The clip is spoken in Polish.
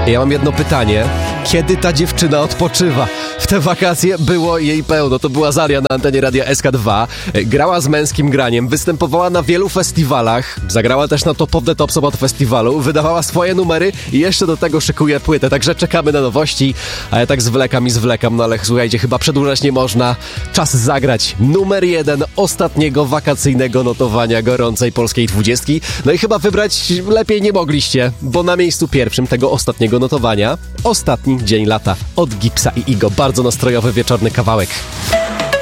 Ja mam jedno pytanie. Kiedy ta dziewczyna odpoczywa? W te wakacje było jej pełno. To była Zaria na antenie Radia SK2. Grała z męskim graniem, występowała na wielu festiwalach. Zagrała też na Top of the Top Sobot Festiwalu. Wydawała swoje numery i jeszcze do tego szykuje płytę. Także czekamy na nowości. A ja tak zwlekam, no ale słuchajcie, chyba przedłużać nie można. Czas zagrać numer 1 ostatniego wakacyjnego notowania gorącej polskiej 20. No i chyba wybrać lepiej nie mogliście, bo na miejscu pierwszym tego ostatniego notowania Ostatni dzień lata od Gipsa i Igo. Bardzo nastrojowy wieczorny kawałek.